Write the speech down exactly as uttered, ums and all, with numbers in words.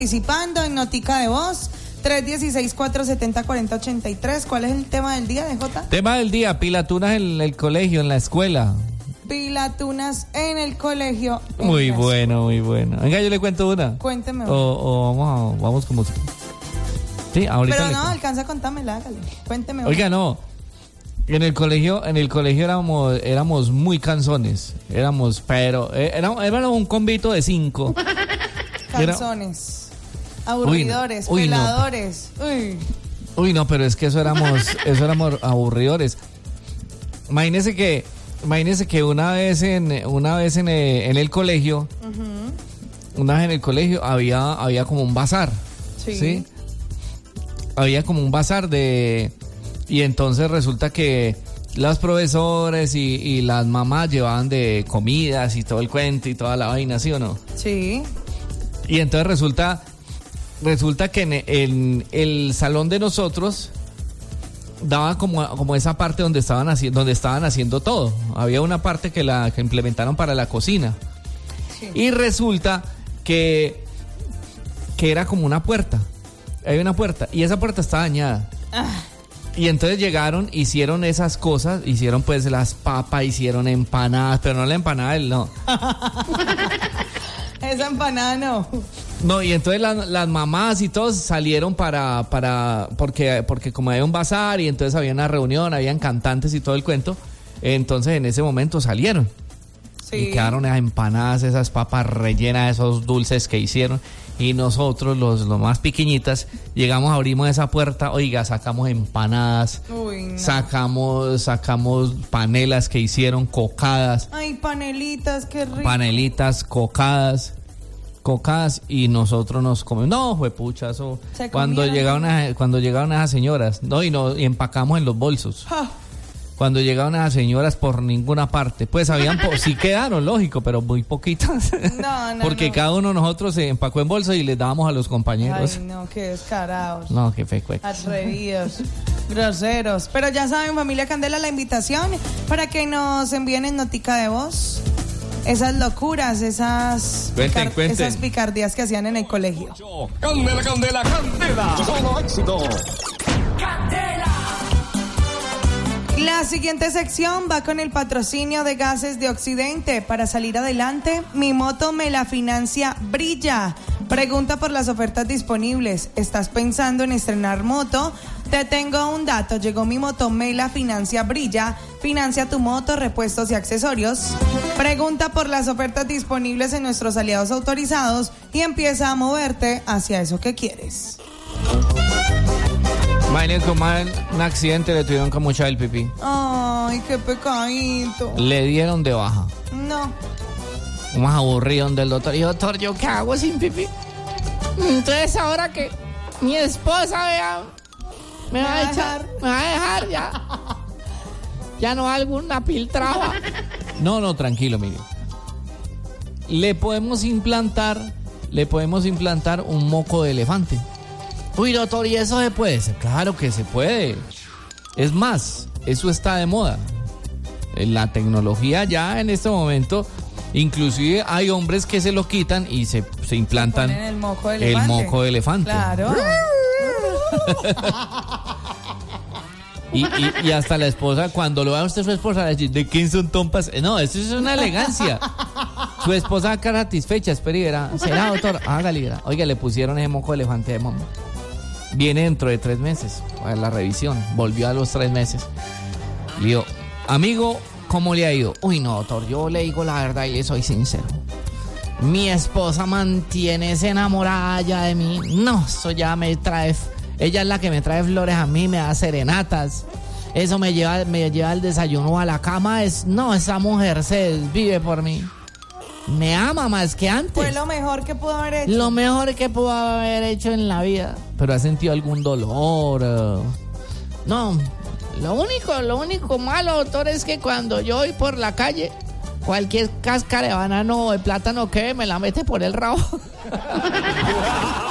Participando en Notica de Voz, tres uno seis, cuatro siete cero, cuatro cero ocho tres. ¿Cuál es el tema del día, D J? Tema del día, pilatunas en el colegio, en la escuela. Pilatunas en el colegio. En muy bueno, muy bueno. Venga, yo le cuento una. Cuénteme. O, o vamos, a, vamos con música. Sí, ahorita. Pero le no, cuento. alcanza a contármela, hágale. Cuénteme. Oiga, no. En el colegio, en el colegio éramos, éramos muy canzones. Éramos, pero, eh, éramos, éramos un convito de cinco. Canzones. Aburridores, uy, no, uy, peladores. No. Uy. Uy, no, pero es que eso éramos, eso éramos aburridores. Imagínese que, imagínese que una vez en, una vez en el, en el colegio, uh-huh. una vez en el colegio había, había como un bazar, sí. ¿sí? Había como un bazar de, y entonces resulta que los profesores y, y las mamás llevaban de comidas y todo el cuento y toda la vaina, ¿sí o no? Sí. Y entonces resulta Resulta que en, en el salón de nosotros daba como, como esa parte donde estaban, haci- donde estaban haciendo todo. Había una parte que la que implementaron para la cocina. Sí. Y resulta que, que era como una puerta. Hay una puerta y esa puerta está dañada. Ah. Y entonces llegaron, hicieron esas cosas, hicieron pues las papas, hicieron empanadas, pero no la empanada del no. Esa empanada no. No, y entonces las, las mamás y todos salieron para, para, porque, porque como había un bazar y entonces había una reunión, habían cantantes y todo el cuento, entonces en ese momento salieron. Sí. Y quedaron esas empanadas, esas papas rellenas, esos dulces que hicieron. Y nosotros, los, los más pequeñitas, llegamos, abrimos esa puerta, oiga, sacamos empanadas, Uy, no. sacamos, sacamos panelas que hicieron, cocadas. Ay, panelitas, qué rico. Panelitas, cocadas. cocadas y nosotros nos comemos. No, fue pucha, eso. Cuando llegaron, a, cuando llegaron esas señoras, no, y, no, y empacamos en los bolsos. Ah. Cuando llegaron esas señoras por ninguna parte, pues habían, po- sí quedaron, lógico, pero muy poquitas. No, no, Porque no. cada uno de nosotros se empacó en bolsa y les dábamos a los compañeros. Ay, no, qué descarados. No, qué fecuecos. Atrevidos, groseros. Pero ya saben, familia Candela, la invitación para que nos envíen en Notica de Voz esas locuras, esas, cuenten, picar- cuenten. esas picardías que hacían en el colegio. Candela, candela, candela. Solo éxito. Candela. La siguiente sección va con el patrocinio de Gases de Occidente. Para salir adelante, mi moto me la financia Brilla. Pregunta por las ofertas disponibles. ¿Estás pensando en estrenar moto? Te tengo un dato. Llegó mi moto, me la financia Brilla. Financia tu moto, repuestos y accesorios. Pregunta por las ofertas disponibles en nuestros aliados autorizados y empieza a moverte hacia eso que quieres. Imagínense como un accidente, le tuvieron que mochar el pipí. Ay, qué pecadito. Le dieron de baja. No. Más aburrido del doctor. Y doctor, ¿yo qué hago sin pipí? Entonces ahora que mi esposa vea, me, me va a echar, me va a dejar ya. Ya no hay alguna piltraba. No, no, tranquilo, mire. Le podemos implantar, le podemos implantar un moco de elefante. Uy, doctor, ¿y eso se puede? Claro que se puede. Es más, eso está de moda. La tecnología ya en este momento, inclusive hay hombres que se lo quitan y se, se implantan se el, moco de elefante. el moco de elefante. Claro. y, y, y hasta la esposa, cuando lo vea usted su esposa, le dice, ¿de quién son tompas? No, eso es una elegancia. Su esposa acá satisfecha, espera y verá. ¿Será, doctor? Hágale, verá. Oiga, le pusieron ese moco de elefante de mamá. Viene dentro de tres meses a la revisión. Volvió a los tres meses. Le digo, amigo, ¿cómo le ha ido? Uy, no, doctor, yo le digo la verdad y le soy sincero. Mi esposa mantiene esa enamorada ya de mí. No, eso ya me trae... Ella es la que me trae flores a mí, me da serenatas. Eso me lleva, me lleva el desayuno a la cama. Es, no, esa mujer se desvive por mí. Me ama más que antes. Fue lo mejor que pudo haber hecho. Lo mejor que pudo haber hecho en la vida. ¿Pero ha sentido algún dolor? No, lo único, lo único malo, doctor, es que cuando yo voy por la calle, cualquier cáscara de banano o de plátano que me la mete por el rabo.